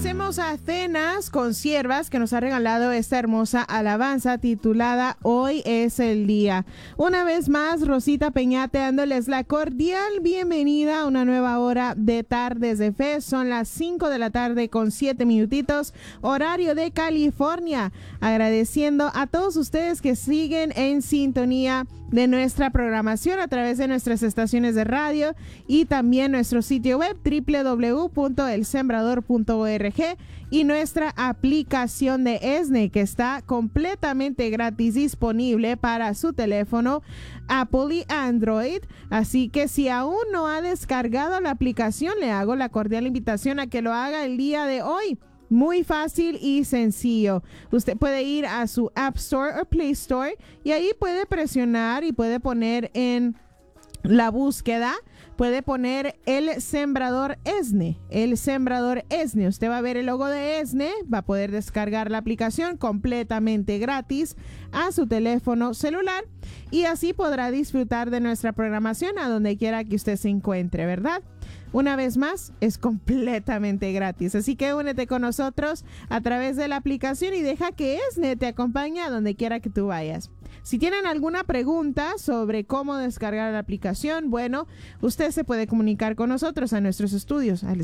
Agradecemos a Cenas con Siervas que nos ha regalado esta hermosa alabanza titulada Hoy es el día. Una vez más, Rosita Peñate dándoles la cordial bienvenida a una nueva hora de Tardes de Fe. Son las 5 de la tarde con 7 minutitos, horario de California. Agradeciendo a todos ustedes que siguen en sintonía de nuestra programación a través de nuestras estaciones de radio y también nuestro sitio web www.elsembrador.org y nuestra aplicación de ESNE que está completamente gratis disponible para su teléfono Apple y Android. Así que si aún no ha descargado la aplicación, le hago la cordial invitación a que lo haga el día de hoy. Muy fácil y sencillo. Usted puede ir a su App Store o Play Store y ahí puede presionar y puede poner en la búsqueda, puede poner el sembrador ESNE, el sembrador ESNE. Usted va a ver el logo de ESNE, va a poder descargar la aplicación completamente gratis a su teléfono celular y así podrá disfrutar de nuestra programación a donde quiera que usted se encuentre, ¿verdad? Una vez más, es completamente gratis. Así que únete con nosotros a través de la aplicación y deja que ESNE te acompañe a donde quiera que tú vayas. Si tienen alguna pregunta sobre cómo descargar la aplicación, bueno, usted se puede comunicar con nosotros a nuestros estudios al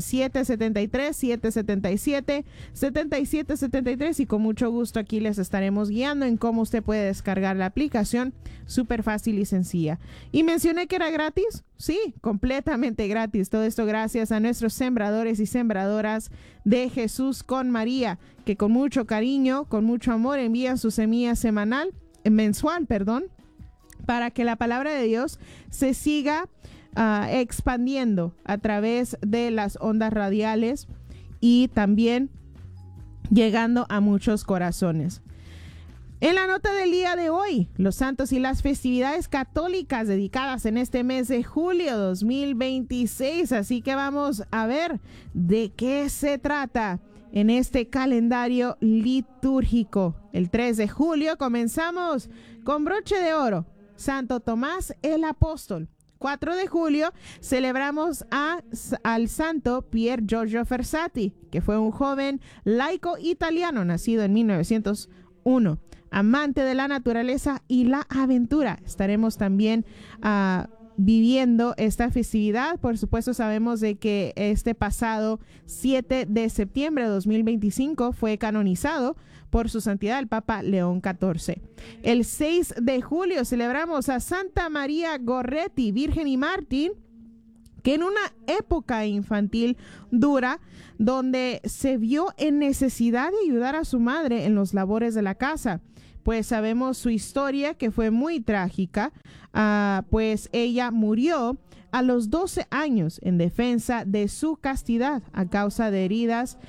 773-777-7773 y con mucho gusto aquí les estaremos guiando en cómo usted puede descargar la aplicación. Súper fácil y sencilla. ¿Y mencioné que era gratis? Sí, completamente gratis. Todo esto gracias a nuestros sembradores y sembradoras de Jesús con María, que con mucho cariño, con mucho amor envían su semilla mensual, para que la palabra de Dios se siga expandiendo a través de las ondas radiales y también llegando a muchos corazones. En la nota del día de hoy, los santos y las festividades católicas dedicadas en este mes de julio 2026. Así que vamos a ver de qué se trata en este calendario litúrgico. El 3 de julio comenzamos con broche de oro, Santo Tomás el Apóstol. 4 de julio celebramos al santo Pier Giorgio Frassati, que fue un joven laico italiano nacido en 1901, amante de la naturaleza y la aventura. Estaremos también viviendo esta festividad. Por supuesto, sabemos de que este pasado 7 de septiembre de 2025 fue canonizado por su santidad el Papa León XIV. El 6 de julio celebramos a Santa María Goretti, Virgen y Mártir, que en una época infantil dura, donde se vio en necesidad de ayudar a su madre en los labores de la casa. Pues sabemos su historia, que fue muy trágica, pues ella murió a los 12 años en defensa de su castidad a causa de heridas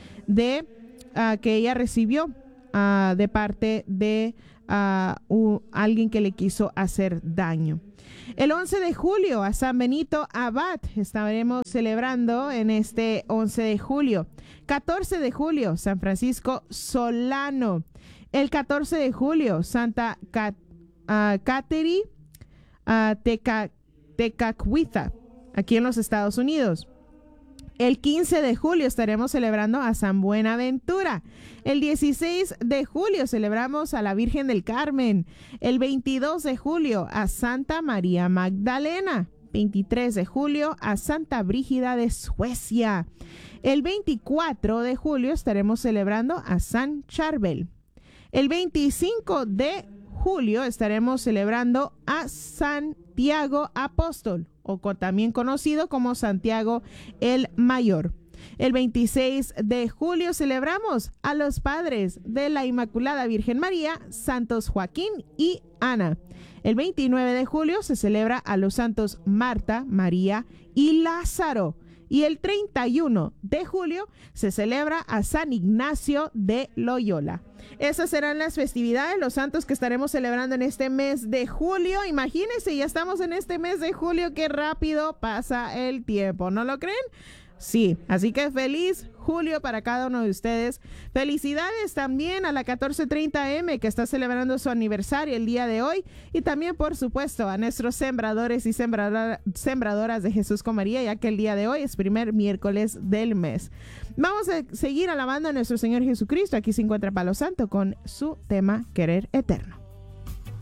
que ella recibió de parte de alguien que le quiso hacer daño. El 11 de julio a San Benito Abad estaremos celebrando en este 11 de julio. 14 de julio, San Francisco Solano. El 14 de julio, Santa Cateri Tecachuitla, aquí en los Estados Unidos. El 15 de julio estaremos celebrando a San Buenaventura. El 16 de julio celebramos a la Virgen del Carmen. El 22 de julio a Santa María Magdalena. 23 de julio a Santa Brígida de Suecia. El 24 de julio estaremos celebrando a San Charbel. El 25 de julio estaremos celebrando a Santiago Apóstol, también conocido como Santiago el Mayor. El 26 de julio celebramos a los padres de la Inmaculada Virgen María, santos Joaquín y Ana. El 29 de julio se celebra a los santos Marta, María y Lázaro. Y el 31 de julio se celebra a San Ignacio de Loyola. Esas serán las festividades, los santos que estaremos celebrando en este mes de julio. Imagínense, ya estamos en este mes de julio, qué rápido pasa el tiempo, ¿no lo creen? Sí, así que feliz julio para cada uno de ustedes. Felicidades también a la 1430M que está celebrando su aniversario el día de hoy, y también por supuesto a nuestros sembradores y sembradoras de Jesús con María, ya que el día de hoy es primer miércoles del mes. Vamos a seguir alabando a nuestro Señor Jesucristo. Aquí se encuentra Palo Santo con su tema Querer Eterno.